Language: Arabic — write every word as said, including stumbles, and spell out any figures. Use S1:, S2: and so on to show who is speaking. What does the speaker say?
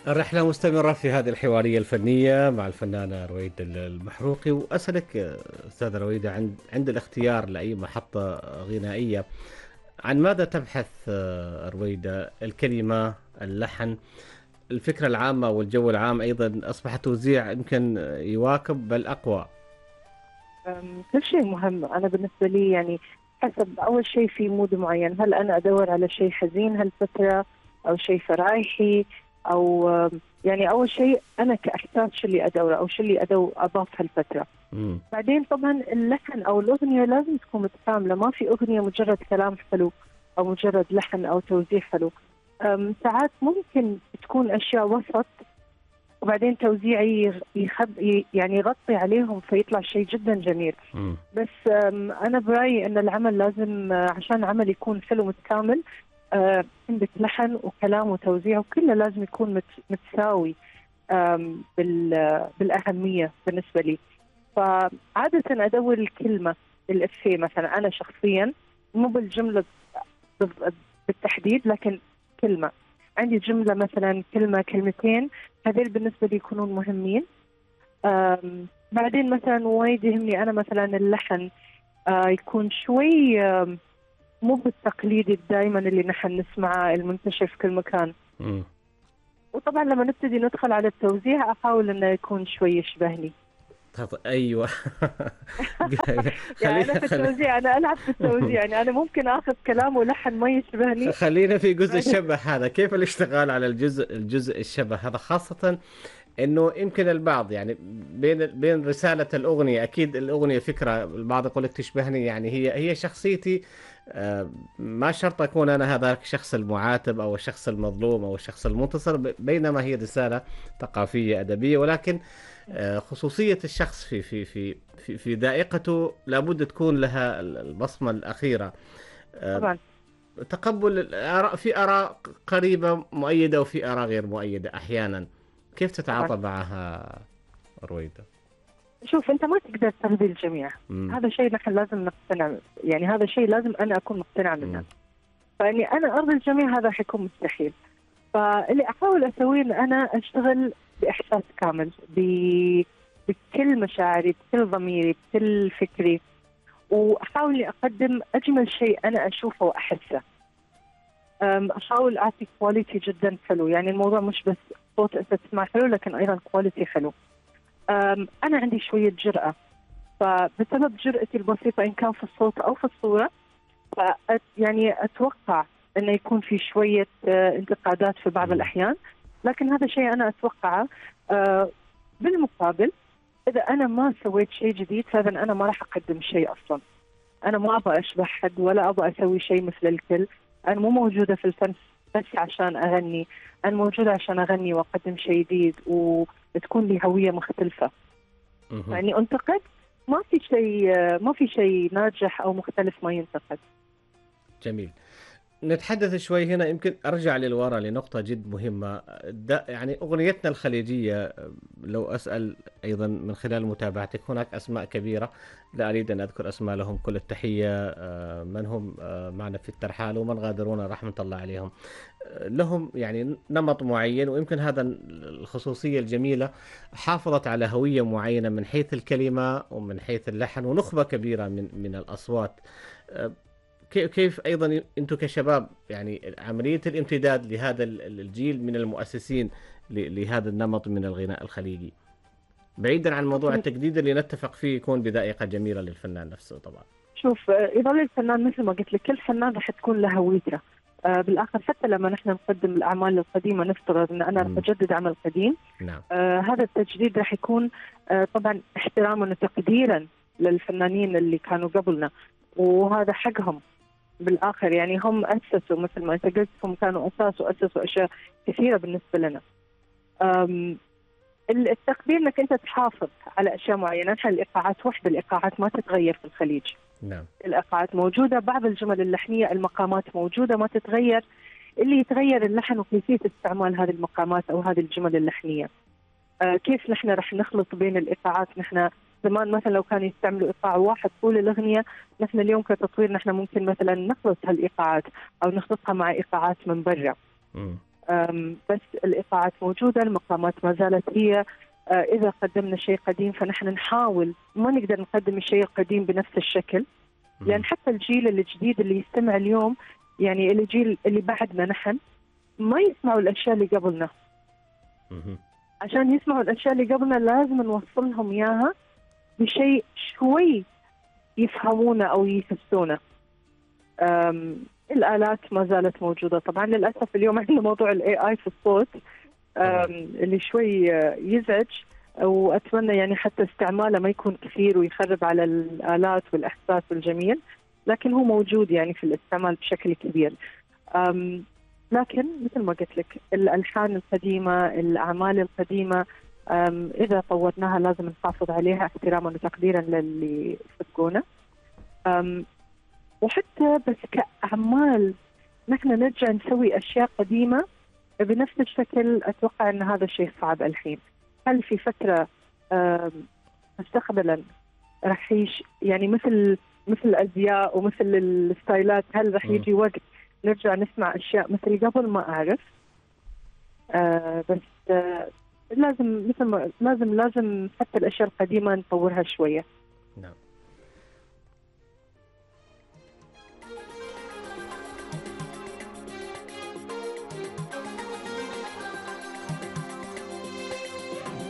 S1: الرحلة مستمرة في هذه الحوارية الفنية مع الفنانة رويدة المحروقي، وأسألك أستاذة رويدة عند عند الاختيار لأي محطة غنائية عن ماذا تبحث آه، رويدة؟ الكلمة، اللحن، الفكرة العامة والجو العام أيضا أصبح توزيع يمكن يواكب بل أقوى.
S2: أم، كل شيء مهم. أنا بالنسبة لي يعني حسب أول شيء في مود معين، هل أنا أدور على شيء حزين هالفترة أو شيء فرايحي أو أم، يعني أول شيء أنا كإحساس شو اللي أدوره أو شو اللي أدو أضاف هالفترة.
S1: مم.
S2: بعدين طبعا اللحن أو الأغنية لازم تكون متكاملة، ما في أغنية مجرد كلام حلو أو مجرد لحن أو توزيع حلو. أم، ساعات ممكن تكون أشياء وسط وبعدين توزيعي يخب يعني يغطي عليهم فيطلع شيء جدا جميل.
S1: مم.
S2: بس أم، أنا برأيي أن العمل لازم آه، عشان العمل يكون حلو متكامل، آه، عندك لحن وكلام وتوزيع وكله لازم يكون مت- متساوي أم، بال- بالأهمية بالنسبة لي. فعادة أدور الكلمة، الإفيه مثلا أنا شخصيا، مو بالجملة بالض- بالتحديد، لكن كلمة. عندي جملة مثلا كلمة كلمتين، هذول بالنسبة لي يكونون مهمين. أم، بعدين مثلا وايد يهمني أنا مثلا اللحن آه، يكون شوي آم، مو بالتقليدي دائما اللي نحن نسمعه المنتشر في كل مكان.
S1: مم.
S2: وطبعا لما نبتدي ندخل على التوزيع أحاول إنه يكون شوي يشبهني.
S1: طب- أيوة.
S2: يعني أنا
S1: خلينا
S2: في
S1: خلينا
S2: التوزيع أنا ألعب في التوزيع، يعني أنا ممكن آخذ كلام ولحن ما
S1: خ-
S2: يشبهني.
S1: خلينا في جزء
S2: بعدين
S1: الشبه هذا، كيف الاشتغال على الجزء الجزء الشبه هذا، خاصة انه يمكن البعض يعني بين بين رسالة الأغنية، اكيد الأغنية فكرة، البعض يقول لك تشبهني يعني هي هي شخصيتي. آه، ما شرط اكون انا هذاك الشخص المعاتب او الشخص المظلوم او الشخص المنتصر، ب- بينما هي رسالة ثقافية أدبية، ولكن آه، خصوصية الشخص في في في في في ذائقته لابد تكون لها البصمة الأخيرة. آه،
S2: طبعا.
S1: تقبل الآراء، في آراء قريبة مؤيدة وفي آراء غير مؤيدة أحيانا، كيف
S2: طبعا
S1: تتعاطى معها رويدة؟
S2: شوف، أنت ما تقدر ترضي الجميع.
S1: مم.
S2: هذا شيء نحن لازم نقتنع، يعني هذا شيء لازم أنا أكون مقتنعة منه.
S1: مم.
S2: فإني أنا أرضي الجميع هذا حيكون مستحيل. فاللي أحاول أسويه إن أنا أشتغل بإحساس كامل، ب... بكل مشاعري، بكل ضميري، بكل فكري، وأحاول إني أقدم أجمل شيء أنا أشوفه وأحسه. أم، أحاول أعطي كواليتي جدا حلو، يعني الموضوع مش بس صوت أنت تسمع حلو، لكن أيضا كواليتي حلو. أم، أنا عندي شوية جرأة، فبسبب جرأتي البسيطة إن كان في الصوت أو في الصورة، فأت يعني أتوقع أنه يكون في شوية آه، انتقادات في بعض
S1: مم.
S2: الأحيان، لكن هذا شيء أنا أتوقعه. آه، بالمقابل إذا أنا ما سويت شيء جديد فإذا أنا ما راح أقدم شيء أصلا. أنا ما أبغى أشبه حد ولا أبغى أسوي شيء مثل الكل. أنا مو موجودة في الفن بس عشان أغني، أنا موجودة عشان أغني وأقدم شيء جديد وتكون لي هوية مختلفة.
S1: مم.
S2: يعني أنتقد، ما في شيء آه، ما في شيء ناجح أو مختلف ما ينتقد.
S1: جميل. نتحدث شوي هنا، يمكن أرجع للوراء لنقطة جد مهمة. دا يعني أغنيتنا الخليجية، لو أسأل أيضا من خلال متابعتك، هناك أسماء كبيرة لا أريد أن أذكر أسماء، لهم كل التحية، آه، من هم آه، معنا في الترحال ومن غادرون رحمة الله عليهم. آه، لهم يعني نمط معين، ويمكن هذا الخصوصية الجميلة حافظت على هوية معينة من حيث الكلمة ومن حيث اللحن، ونخبة كبيرة من من الأصوات. آه، كيف كيف ايضا انتم كشباب يعني عمليه الامتداد لهذا ال- الجيل من المؤسسين ل- لهذا النمط من الغناء الخليجي، بعيدا عن موضوع التجديد اللي نتفق فيه يكون بذائقه جميله للفنان نفسه طبعا.
S2: شوف، آه، يظل الفنان مثل ما قلت لك، كل فنان راح تكون له هويته. آه، بالاخر حتى لما نحن نقدم الاعمال القديمه، نفترض ان انا راح
S1: مم.
S2: اجدد عمل قديم،
S1: نعم.
S2: آه، هذا التجديد راح يكون آه، طبعا احتراما وتقديرا للفنانين اللي كانوا قبلنا، وهذا حقهم بالاخر. يعني هم اسسوا مثل ما انت قلت، هم كانوا اساس واسسوا اشياء كثيره بالنسبه لنا. آم، التقدير انك انت تحافظ على اشياء معينه. نحن الايقاعات وحده، الايقاعات ما تتغير في الخليج.
S1: نعم.
S2: الإيقاعات موجودة، بعض الجمل اللحنية المقامات موجودة ما تتغير. اللي يتغير اللحن وكيفية استعمال هذه المقامات أو هذه الجمل اللحنية. آه كيف نحن رح نخلط بين الإيقاعات. نحن زمان مثلا لو كانوا يستعملوا إيقاع واحد طول الأغنية، نحن اليوم كتطوير نحن ممكن مثلا نخلط هالإيقاعات أو نخلطها مع إيقاعات من برا.
S1: مم.
S2: أم، بس الإيقاعات موجودة، المقامات ما زالت هي. آه، إذا قدمنا شيء قديم فنحن نحاول ما نقدر نقدم الشيء القديم بنفس الشكل، لأن
S1: مهم.
S2: حتى الجيل الجديد اللي يستمع اليوم، يعني الجيل اللي بعدنا نحن، ما يسمعوا الأشياء اللي قبلنا.
S1: مهم.
S2: عشان يسمعوا الأشياء اللي قبلنا لازم نوصل لهم إياها بشيء شوي يفهمونه أو يحسونه. أم، الآلات ما زالت موجودة طبعا، للأسف اليوم عندنا موضوع الاي اي في الصوت
S1: طبعا.
S2: أم، اللي شوي آه، يزعج، وأتمنى يعني حتى استعماله ما يكون كثير ويخرب على الآلات والإحساس الجميل، لكن هو موجود يعني في الاستعمال بشكل كبير. أم، لكن مثل ما قلت لك الألحان القديمة، الأعمال القديمة، أم، إذا طورناها لازم نحافظ عليها احتراما وتقديرا للي يسبقونا. أم، وحتى بس كأعمال نحن نرجع نسوي أشياء قديمة بنفس الشكل، أتوقع أن هذا الشيء صعب الحين. هل في فترة أم، مستقبلا راح يش يعني مثل مثل الأزياء ومثل الستايلات، هل راح
S1: مم.
S2: يجي وقت نرجع نسمع أشياء مثل قبل؟ ما أعرف. آه بس آه لازم مثل ما لازم لازم حتى الأشياء القديمة نطورها شوية.